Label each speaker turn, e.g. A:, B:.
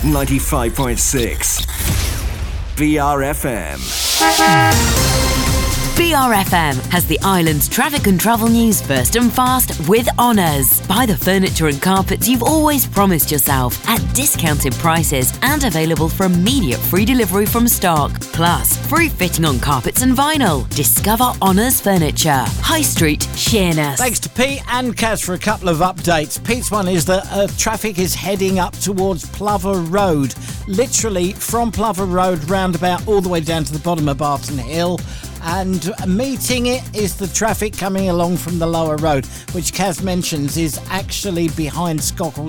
A: 95.6 BRFM.
B: BRFM has the island's traffic and travel news first and fast with Honours. Buy the furniture and carpets you've always promised yourself at discounted prices and available for immediate free delivery from stock. Plus, free fitting on carpets and vinyl. Discover Honours Furniture. High Street, Sheerness.
C: Thanks to Pete and Kaz for a couple of updates. Pete's one is that traffic is heading up towards Plover Road. Literally from Plover Road roundabout all the way down to the bottom of Barton Hill. And meeting it is the traffic coming along from the lower road, which Kaz mentions is actually behind Scockrell